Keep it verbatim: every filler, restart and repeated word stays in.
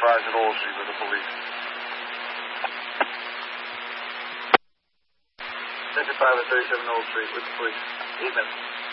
advised at Old Street with the police. fifty-five and thirty-seven Old Street with the police. Evening.